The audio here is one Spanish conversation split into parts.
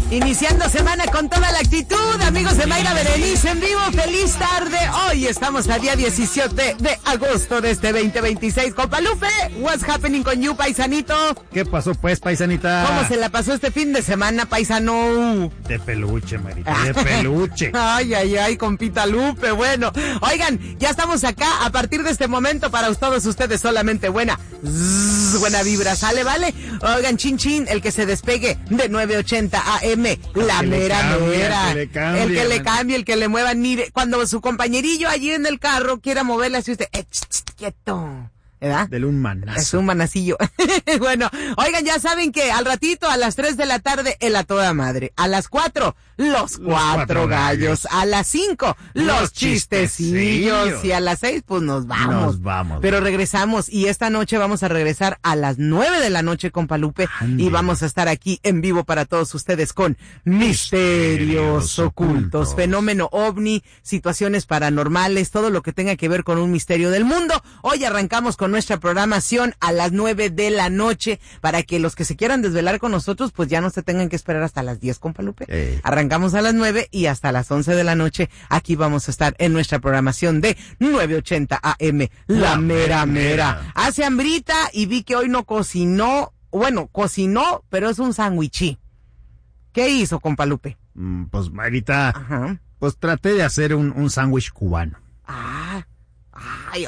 Iniciando semana con toda la actitud, amigos de Mayra Berenice en vivo, feliz tarde. Hoy estamos a día 17 de agosto de este 2026. Compa Lupe, what's happening con you, paisanito? ¿Qué pasó pues, paisanita? ¿Cómo se la pasó este fin de semana, paisano? De peluche, Marita, de peluche. Ay, compita Lupe, bueno. Oigan, ya estamos acá a partir de este momento para todos ustedes solamente buena vibra, ¿sale, vale? Oigan, chin, el que se despegue de 980 AM. La mera. El que le cambie, el que le mueva. Mire, cuando su compañerillo allí en el carro quiera moverle así usted, quieto. ¿Verdad? Dele un manazo. Es un manacillo. Bueno, oigan, ya saben que al ratito a las 3 de la tarde, el a toda madre. A las 4, los cuatro gallos. A las 5, los chistecillos. Y a las 6, pues nos vamos. Pero regresamos y esta noche vamos a regresar a las 9 de la noche con Palupe. Y vamos a estar aquí en vivo para todos ustedes con Misterios Ocultos, fenómeno ovni, situaciones paranormales, todo lo que tenga que ver con un misterio del mundo. Hoy arrancamos con nuestra programación a las 9 de la noche para que los que se quieran desvelar con nosotros pues ya no se tengan que esperar hasta las 10, compa Lupe. Arrancamos a las 9 y hasta las 11 de la noche aquí vamos a estar en nuestra programación de 980 AM, la mera. Hace hambrita y vi que hoy no cocinó, cocinó, pero es un sándwichí. ¿Qué hizo, compa Lupe? Pues, Marita, pues traté de hacer un sándwich cubano. Ay.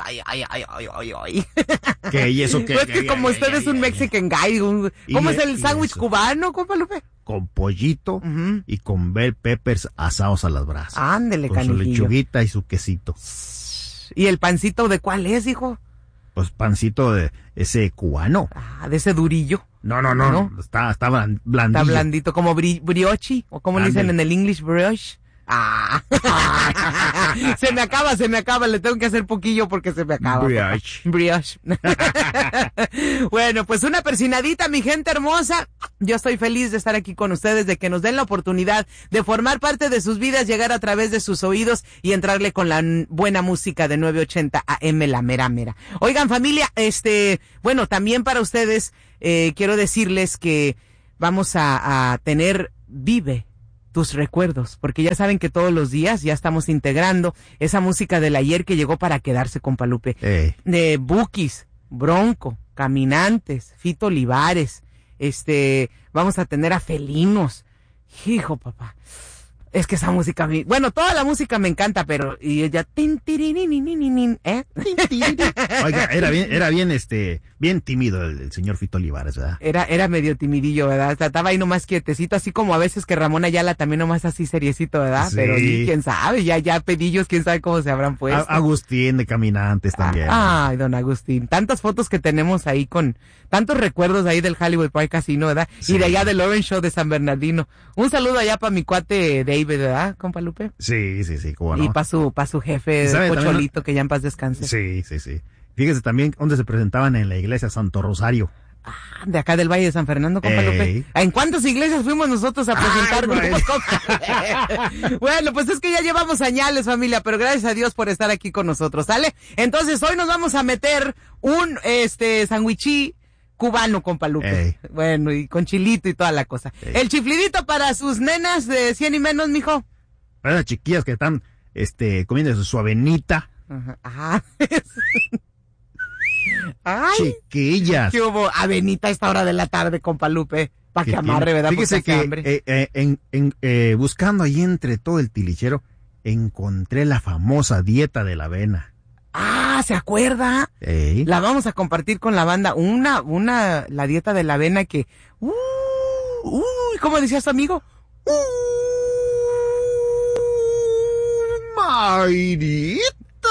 ¿Qué? ¿Y eso qué? Pues que como usted es un Mexican guy, ¿cómo es el sándwich cubano, compa Lupe? Con pollito y con bell peppers asados a las brasas. Ándele, con canijillo. Su lechuguita y su quesito. ¿Y el pancito de cuál es, hijo? Pues pancito de ese cubano. De ese durillo. No. Está blandito. Está blandito, como brioche, o como le dicen en el English, brioche. Se me acaba, le tengo que hacer poquillo porque se me acaba. Brioche. Bueno, pues una persinadita, mi gente hermosa. Yo estoy feliz de estar aquí con ustedes, de que nos den la oportunidad de formar parte de sus vidas, llegar a través de sus oídos y entrarle con la buena música de 980 AM, la mera. Oigan, familia, también para ustedes, quiero decirles que vamos a tener Vive tus recuerdos, porque ya saben que todos los días ya estamos integrando esa música del ayer que llegó para quedarse, compa Lupe. De Bukis, Bronco, Caminantes, Fito Olivares, vamos a tener a Felinos. Hijo, papá. Es que esa música, toda la música me encanta, pero y ella Oiga, era bien tímido el señor Fito Olivares, ¿verdad? Era medio timidillo, ¿verdad? Estaba ahí nomás quietecito, así como a veces que Ramón Ayala también nomás así seriecito, ¿verdad? Sí. Pero quién sabe, ya pedillos, quién sabe cómo se habrán puesto. Agustín de Caminantes también. Ay, don Agustín, tantas fotos que tenemos ahí con tantos recuerdos ahí del Hollywood Park Casino, ¿verdad? Sí. Y de allá del Orange Show de San Bernardino. Un saludo allá para mi cuate David, ¿verdad, compa Lupe? Sí, cómo no. Y para su jefe, Pocholito, que ya en paz descanse. Sí. Fíjese también dónde se presentaban en la iglesia Santo Rosario. De acá del Valle de San Fernando, compa Lupe. ¿En cuántas iglesias fuimos nosotros a presentarnos? Bueno, pues es que ya llevamos añales, familia, pero gracias a Dios por estar aquí con nosotros, ¿sale? Entonces hoy nos vamos a meter un sándwichí cubano, compa Lupe. Bueno, y con chilito y toda la cosa. El chiflidito para sus nenas de 100 y menos, mijo. Para las chiquillas que están comiendo su avenita. Ajá. Ay, chiquillas. ¿Qué hubo? Avenita a esta hora de la tarde, compa Lupe. Para que amarre, ¿verdad? Fíjese que buscando ahí entre todo el tilichero, encontré la famosa dieta de la avena. ¿Se acuerda? La vamos a compartir con la banda. La dieta de la avena que... ¿cómo decía su amigo? ¡Marita!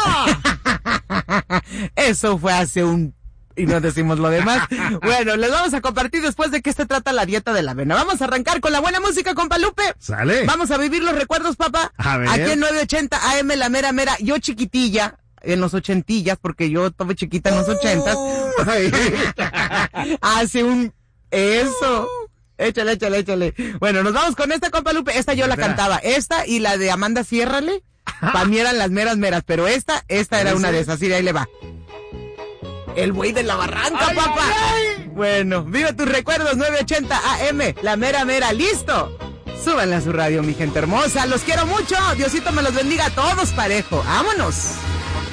Eso fue hace y no decimos lo demás. Bueno, les vamos a compartir después de qué se trata la dieta de la avena. Vamos a arrancar con la buena música, compa Lupe. ¿Sale? Vamos a vivir los recuerdos, papá. A ver. Aquí en 980 AM, la mera. Yo chiquitilla, en los 80s, porque yo estuve chiquita en los 80s. Hace eso. Échale. Bueno, nos vamos con esta, compa Lupe. Esta yo la cantaba. Esta y la de Amanda Ciérrale. Para mí eran las meras, pero esta era una de esas. Y de ahí le va. El buey de la barranca, papá. Bueno, vive tus recuerdos, 980 AM, la mera, ¿listo? Súbanle a su radio, mi gente hermosa. Los quiero mucho. Diosito me los bendiga a todos parejo. ¡Vámonos!